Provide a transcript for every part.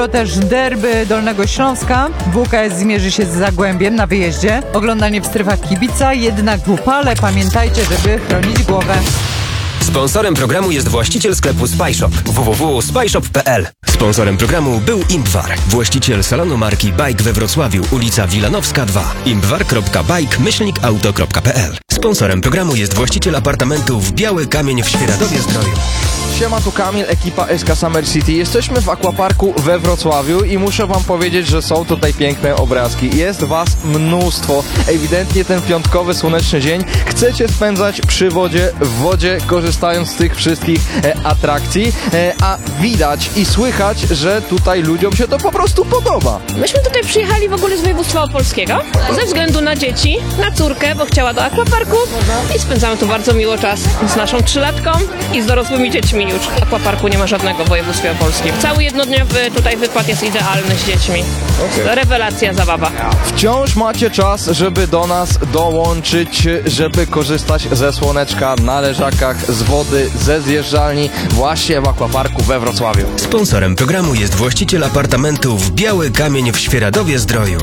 To też derby Dolnego Śląska. WKS zmierzy się z Zagłębiem na wyjeździe. Oglądanie w strefach kibica, jednak w upale pamiętajcie, żeby chronić głowę. Sponsorem programu jest właściciel sklepu SpyShop www.spyshop.pl. Sponsorem programu był Imbwar, właściciel salonu marki Bike we Wrocławiu, ulica Wilanowska 2. imbwar.bike-auto.pl. Sponsorem programu jest właściciel apartamentów Biały Kamień w Świeradowie-Zdroju. Siema, tu Kamil, ekipa SK Summer City. Jesteśmy w Aquaparku we Wrocławiu i muszę wam powiedzieć, że są tutaj piękne obrazki. Jest was mnóstwo. Ewidentnie ten piątkowy, słoneczny dzień chcecie spędzać przy wodzie, w wodzie, korzystając z tych wszystkich atrakcji, a widać i słychać, że tutaj ludziom się to po prostu podoba. Myśmy tutaj przyjechali w ogóle z województwa opolskiego, ze względu na dzieci, na córkę, bo chciała do Aquaparku i spędzamy tu bardzo miło czas z naszą 3-latką i z dorosłymi dziećmi już. W Aquaparku nie ma żadnego w województwie opolskim. Cały jednodniowy tutaj wykład jest idealny z dziećmi. Rewelacja, zabawa. Wciąż macie czas, żeby do nas dołączyć, żeby korzystać ze słoneczka na leżakach, z wody, ze zjeżdżalni właśnie w Aquaparku we Wrocławiu. Sponsorem programu jest właściciel apartamentów Biały Kamień w Świeradowie-Zdroju.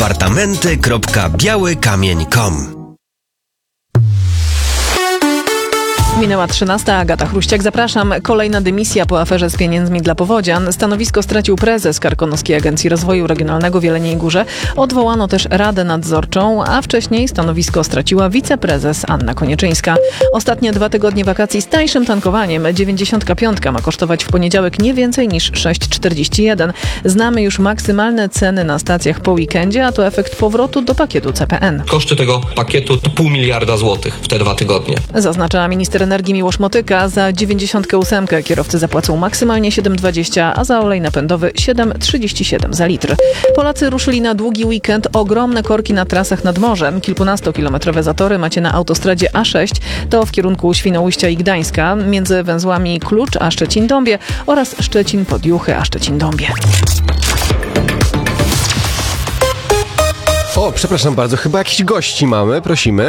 apartamenty.białykamień.com. Minęła 13. Agata Chruściak. Zapraszam. Kolejna dymisja po aferze z pieniędzmi dla powodzian. Stanowisko stracił prezes Karkonoskiej Agencji Rozwoju Regionalnego w Jeleniej Górze. Odwołano też Radę Nadzorczą, a wcześniej stanowisko straciła wiceprezes Anna Konieczyńska. Ostatnie 2 tygodnie wakacji z tańszym tankowaniem. 95 ma kosztować w poniedziałek nie więcej niż 6,41. Znamy już maksymalne ceny na stacjach po weekendzie, a to efekt powrotu do pakietu CPN. Koszty tego pakietu to 500 miliona złotych w te 2 tygodnie. Zaznacza minister energii Miłosz Motyka. Za 98 kierowcy zapłacą maksymalnie 7,20, a za olej napędowy 7,37 za litr. Polacy ruszyli na długi weekend. Ogromne korki na trasach nad morzem. Kilkunastokilometrowe zatory macie na autostradzie A6. To w kierunku Świnoujścia i Gdańska. Między węzłami Klucz a Szczecin-Dąbie oraz Szczecin-Podjuchy a Szczecin-Dąbie. O, przepraszam bardzo, chyba jakichś gości mamy, prosimy.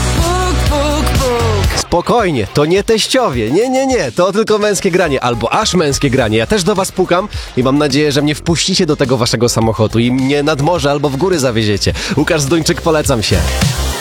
Spokojnie, to nie teściowie, nie, to tylko męskie granie, albo aż męskie granie. Ja też do was pukam i mam nadzieję, że mnie wpuścicie do tego waszego samochodu i mnie nad morze albo w góry zawieziecie. Łukasz Zduńczyk, polecam się.